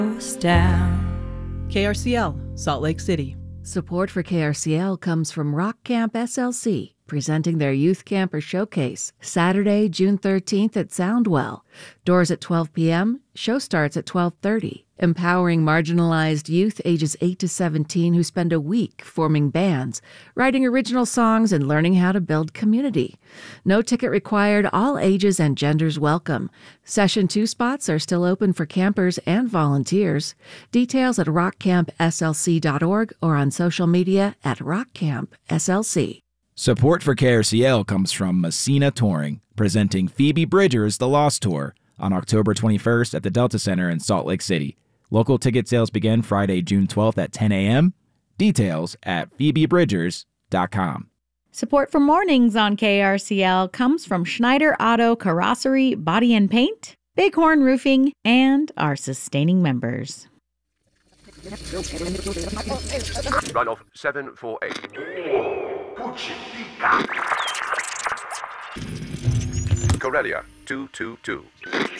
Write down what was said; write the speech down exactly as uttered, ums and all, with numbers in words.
Down. K R C L, Salt Lake City. Support for K R C L comes from Rock Camp S L C, presenting their Youth Camper Showcase, Saturday, June thirteenth at Soundwell. Doors at twelve p.m., show starts at twelve thirty. Empowering marginalized youth ages eight to seventeen who spend a week forming bands, writing original songs, and learning how to build community. No ticket required, all ages and genders welcome. Session two spots are still open for campers and volunteers. Details at rock camp s l c dot org or on social media at rock camp s l c. Support for K R C L comes from Messina Touring, presenting Phoebe Bridgers' The Lost Tour on October twenty-first at the Delta Center in Salt Lake City. Local ticket sales begin Friday, June twelfth at ten a.m. Details at phoebe bridgers dot com. Support for mornings on K R C L comes from Schneider Auto Carrossery Body and Paint, Bighorn Roofing, and our sustaining members. Runoff seven four eight. Corellia two two two.